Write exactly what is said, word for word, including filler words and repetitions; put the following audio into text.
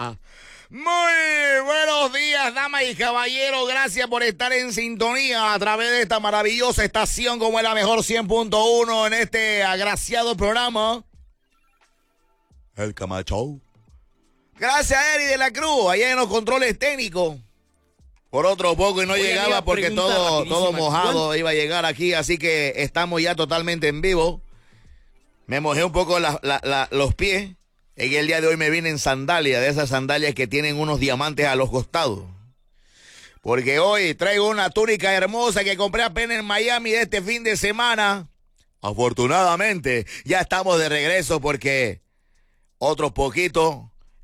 Muy buenos días, damas y caballeros. Gracias por estar en sintonía a través de esta maravillosa estación como es la mejor cien punto uno en este agraciado programa. El Camacho. Gracias a Eri de la Cruz, allá en los controles técnicos. Por otro poco y no Oye, llegaba porque todo, todo mojado iba a llegar aquí, así que estamos ya totalmente en vivo. Me mojé un poco la, la, la, los pies. Y el día de hoy me vine en sandalias, de esas sandalias que tienen unos diamantes a los costados. Porque hoy traigo una túnica hermosa que compré apenas en Miami de este fin de semana. Afortunadamente, ya estamos de regreso porque otros poquitos